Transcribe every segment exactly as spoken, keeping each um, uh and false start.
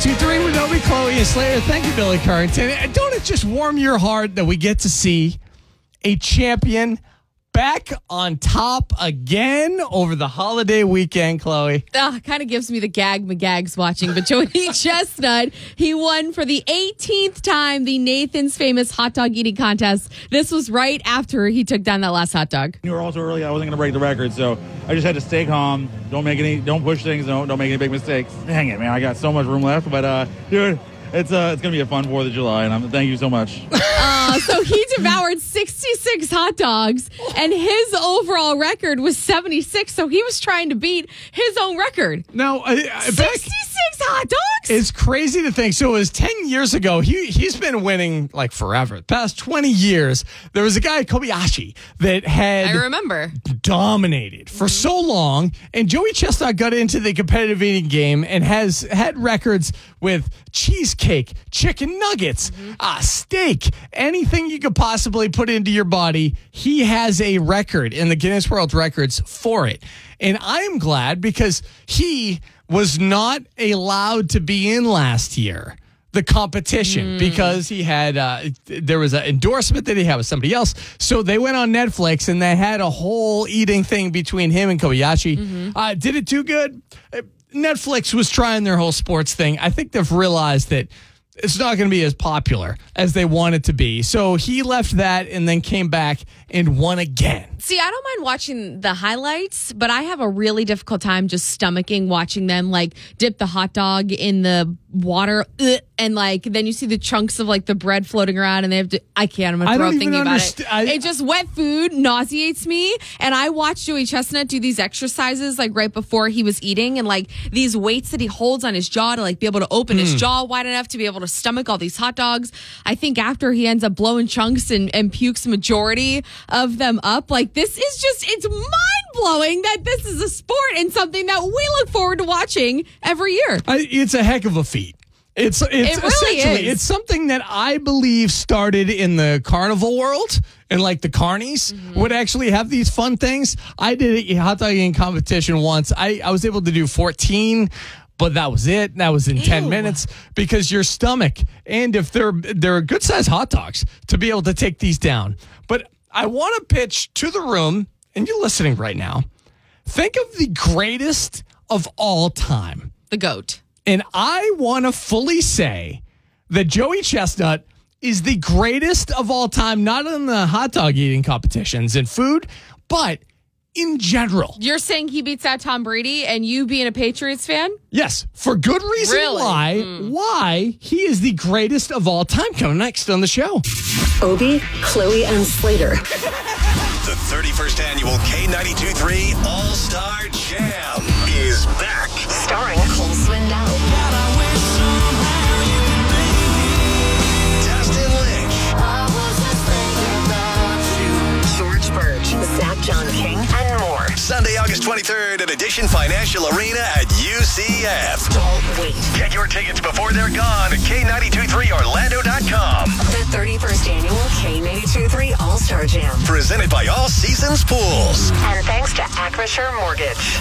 ninety-two point three with Obi, Chloe, and Slater. Thank you, Billy Currington. Don't it just warm your heart that we get to see a champion back on top again over the holiday weekend, Chloe? Uh, kind of gives me the gag magags watching, but Joey Chestnut, he won for the eighteenth time the Nathan's Famous Hot Dog Eating Contest. This was right after he took down that last hot dog. You were also early. I wasn't going to break the record, so I just had to stay calm. Don't make any, don't push things. Don't, don't make any big mistakes. Dang it, man! I got so much room left, but uh, dude, it's uh, it's going to be a fun Fourth of July, and I'm thank you so much. Uh, so he devoured sixty-six hot dogs, and his overall record was seventy-six. So he was trying to beat his own record. Now, uh, sixty-six hot dogs? It's crazy to think. So it was ten years ago. He, he's been winning like forever. The past twenty years, there was a guy, Kobayashi, that had I remember. dominated for mm-hmm. so long. And Joey Chestnut got into the competitive eating game and has had records with cheesecake, chicken nuggets, mm-hmm. uh, steak, anything you could possibly put into your body. He has a record in the Guinness World Records for it. And I am glad because he was not allowed to be in last year, the competition, mm. because he had, uh, there was an endorsement that he had with somebody else. So they went on Netflix and they had a whole eating thing between him and Kobayashi. Mm-hmm. Uh, did it too good? Netflix was trying their whole sports thing. I think they've realized that it's not going to be as popular as they want it to be. So he left that and then came back and won again. See, I don't mind watching the highlights, but I have a really difficult time just stomaching watching them like dip the hot dog in the water ugh, and like then you see the chunks of like the bread floating around and they have to, I can't, I'm going to throw up thinking about it. I, it just wet food nauseates me. And I watched Joey Chestnut do these exercises like right before he was eating and like these weights that he holds on his jaw to like be able to open mm. his jaw wide enough to be able to stomach all these hot dogs. I think after he ends up blowing chunks and, and pukes majority of them up, like this is just, it's mind-blowing that this is a sport and something that we look forward to watching every year. I, it's a heck of a feat. It's it's it really essentially is. It's something that I believe started in the carnival world and like the carnies mm-hmm. would actually have these fun things. I did a hot dog eating competition once. I, I was able to do fourteen, but that was it. That was in Ew. ten minutes because your stomach and if they're they're good sized hot dogs to be able to take these down. But I want to pitch to the room, and you're listening right now. Think of the greatest of all time. The GOAT. And I want to fully say that Joey Chestnut is the greatest of all time, not in the hot dog eating competitions and food, but in general. You're saying he beats out Tom Brady and you being a Patriots fan? Yes, for good reason really? why, mm. why he is the greatest of all time. Coming next on the show. Obi, Chloe, and Slater. The thirty-first annual K ninety-two point three All-Star Jam is back. Starring Cole Swindell. Dustin Lynch. George Birch. Zach John King. And more. Sunday, August twenty-third at Edition Financial Arena at U C F. Don't wait. Get your tickets before they're gone at K ninety-two point three Orlando dot com. The thirty-first annual K ninety-two point three All-Star Jam. Presented by All Seasons Pools. And thanks to Acrisure Mortgage.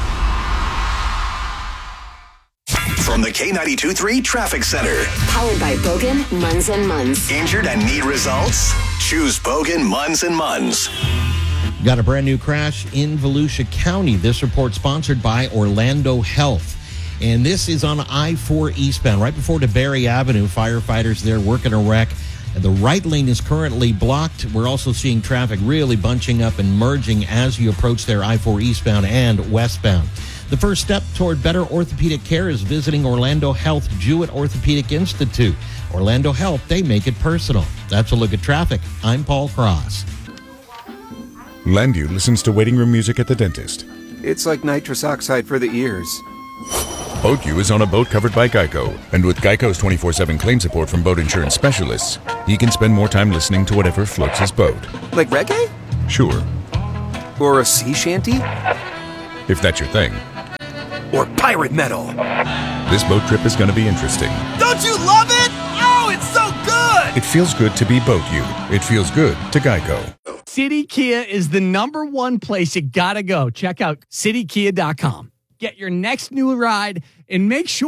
From the K ninety-two point three Traffic Center. Powered by Bogan, Munz and Munz. Injured and need results? Choose Bogan, Munz and Munz. Got a brand new crash in Volusia County. This report sponsored by Orlando Health. And this is on I four eastbound, right before DeBerry Avenue. Firefighters there working a wreck. The right lane is currently blocked. We're also seeing traffic really bunching up and merging as you approach there I four eastbound and westbound. The first step toward better orthopedic care is visiting Orlando Health Jewett Orthopedic Institute. Orlando Health, they make it personal. That's a look at traffic. I'm Paul Cross. Landview listens to waiting room music at the dentist. It's like nitrous oxide for the ears. BoatU is on a boat covered by Geico. And with Geico's twenty-four seven claim support from boat insurance specialists, he can spend more time listening to whatever floats his boat. Like reggae? Sure. Or a sea shanty? If that's your thing. Or pirate metal. This boat trip is going to be interesting. Don't you love it? Oh, it's so good! It feels good to be BoatU. It feels good to Geico. City Kia is the number one place you gotta go. Check out city kia dot com. Get your next new ride and make sure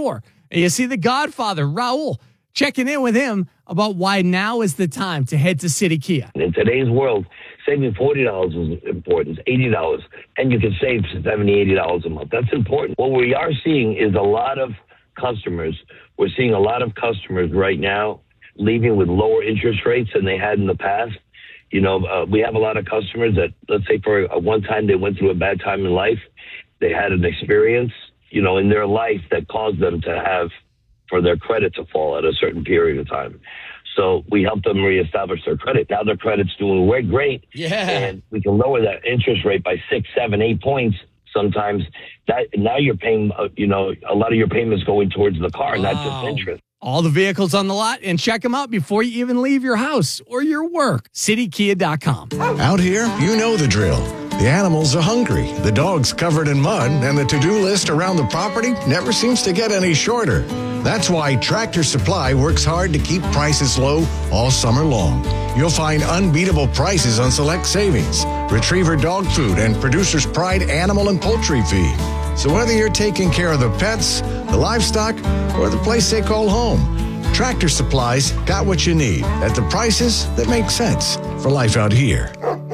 And you see the Godfather, Raul, checking in with him about why now is the time to head to City Kia. In today's world, saving forty dollars is important, eighty dollars, and you can save seventy dollars, eighty dollars a month. That's important. What we are seeing is a lot of customers. We're seeing a lot of customers right now leaving with lower interest rates than they had in the past. You know, uh, we have a lot of customers that, let's say for a one time they went through a bad time in life, they had an experience, you know, in their life that caused them to have, for their credit to fall at a certain period of time. So we help them reestablish their credit. Now their credit's doing way great. Yeah. And we can lower that interest rate by six, seven, eight points. Sometimes that now you're paying, uh, you know, a lot of your payments going towards the car, wow. not just interest. All the vehicles on the lot, and check them out before you even leave your house or your work. city kia dot com. Out here, you know the drill. The animals are hungry, the dog's covered in mud, and the to-do list around the property never seems to get any shorter. That's why Tractor Supply works hard to keep prices low all summer long. You'll find unbeatable prices on select savings, Retriever dog food, and Producer's Pride animal and poultry feed. So whether you're taking care of the pets, the livestock, or the place they call home, Tractor Supply's got what you need at the prices that make sense for life out here.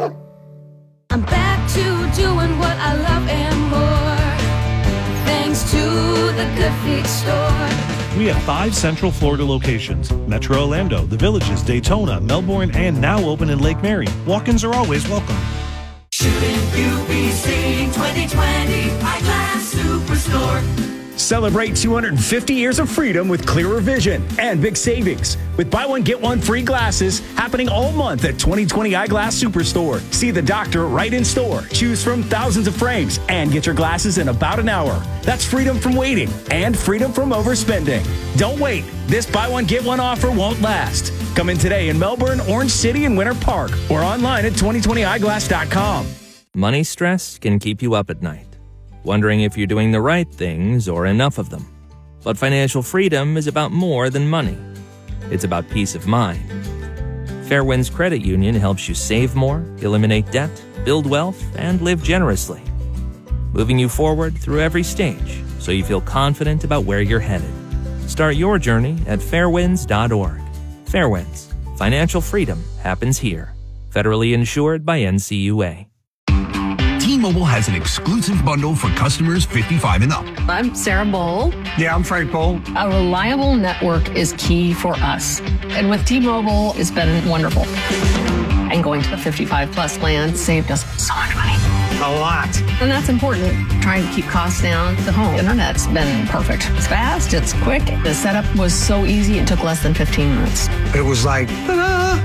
I'm back to doing what I love and more, thanks to the Good Feet store. We have five Central Florida locations: Metro Orlando, The Villages, Daytona, Melbourne, and now open in Lake Mary. Walk-ins are always welcome. Shouldn't you be seeing twenty twenty Eyeglass Superstore? Celebrate two hundred fifty years of freedom with clearer vision and big savings. With buy one, get one free glasses happening all month at twenty twenty Eyeglass Superstore. See the doctor right in store. Choose from thousands of frames and get your glasses in about an hour. That's freedom from waiting and freedom from overspending. Don't wait. This buy one, get one offer won't last. Come in today in Melbourne, Orange City, and Winter Park, or online at twenty twenty eyeglass dot com. Money stress can keep you up at night, wondering if you're doing the right things or enough of them. But financial freedom is about more than money. It's about peace of mind. Fairwinds Credit Union helps you save more, eliminate debt, build wealth, and live generously, moving you forward through every stage so you feel confident about where you're headed. Start your journey at fairwinds dot org. Fairwinds. Financial freedom happens here. Federally insured by N C U A. T-Mobile has an exclusive bundle for customers fifty-five and up. I'm Sarah Bowl. Yeah, I'm Frank Bowl. A reliable network is key for us. And with T-Mobile, it's been wonderful. And going to the fifty-five plus plan saved us so much money. A lot. And that's important. Trying to keep costs down. The home internet's been perfect. It's fast, it's quick. The setup was so easy, it took less than fifteen minutes. It was like, ta-da!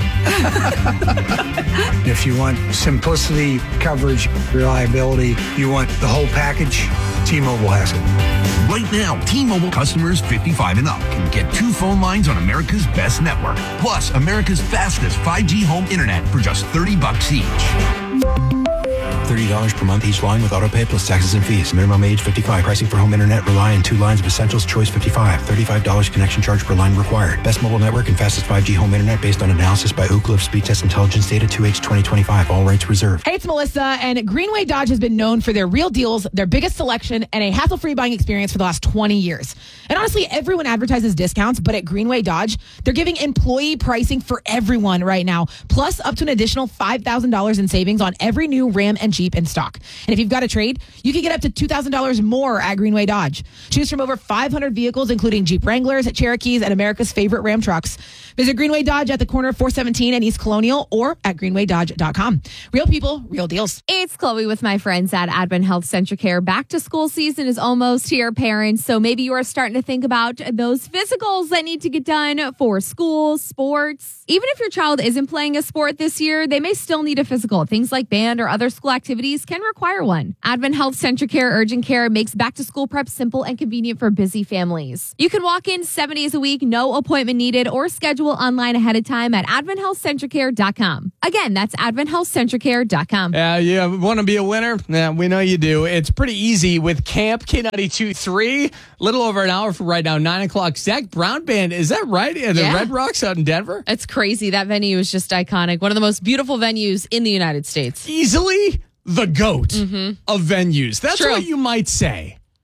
If you want simplicity, coverage, reliability, you want the whole package, T-Mobile has it. Right now, T-Mobile customers fifty-five and up can get two phone lines on America's best network, plus America's fastest five G home internet for just thirty bucks each. thirty dollars per month each line with autopay plus taxes and fees. Minimum age fifty-five. Pricing for home internet rely on two lines of Essentials Choice fifty-five. thirty-five dollars connection charge per line required. Best mobile network and fastest five G home internet based on analysis by Ookla of Speed Test Intelligence Data two H twenty twenty-five. All rights reserved. Hey, it's Melissa, and Greenway Dodge has been known for their real deals, their biggest selection, and a hassle-free buying experience for the last twenty years. And honestly, everyone advertises discounts, but at Greenway Dodge, they're giving employee pricing for everyone right now, plus up to an additional five thousand dollars in savings on every new Ram and Jeep in stock. And if you've got a trade, you can get up to two thousand dollars more at Greenway Dodge. Choose from over five hundred vehicles, including Jeep Wranglers, Cherokees, and America's favorite Ram trucks. Visit Greenway Dodge at the corner of four seventeen and East Colonial or at greenway dodge dot com. Real people, real deals. It's Chloe with my friends at Advent Health Centricare. Back to school season is almost here, parents. So maybe you are starting to think about those physicals that need to get done for school, sports. Even if your child isn't playing a sport this year, they may still need a physical. Things like band or other school activities can require one. Advent Health Centricare Urgent Care makes back to school prep simple and convenient for busy families. You can walk in seven days a week, no appointment needed, or schedule online ahead of time at advent health centricare dot com. Again, that's advent health centricare dot com. Yeah, you want to be a winner? Yeah, we know you do. It's pretty easy with Camp K ninety-two point three. Little over an hour from right now, nine o'clock. Zach Brown Band, is that right? At the Yeah. Red Rocks out in Denver? It's crazy. That venue is just iconic. One of the most beautiful venues in the United States. Easily the GOAT Mhm. of venues. That's True. what you might say.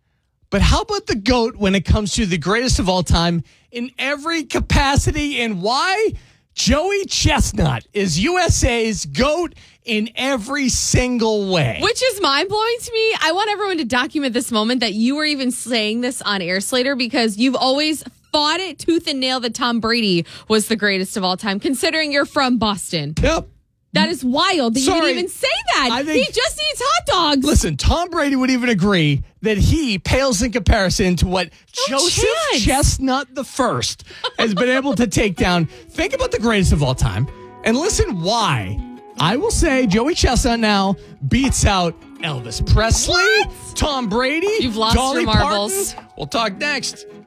But how about the GOAT when it comes to the greatest of all time in every capacity? And why? Joey Chestnut is U S A's GOAT in every single way. Which is mind-blowing to me. I want everyone to document this moment that you were even saying this on Air Slater, because you've always fought it tooth and nail that Tom Brady was the greatest of all time, considering you're from Boston. Yep. That is wild that Sorry. you would even say that. I think- he just eats hot dogs. Listen, Tom Brady would even agree that he pales in comparison to what No Joseph chance. Chestnut the First has been able to take down. Think about the greatest of all time and listen why. I will say Joey Chestnut now beats out Elvis Presley, What? Tom Brady, You've lost Dolly your marbles. Parton. We'll talk next.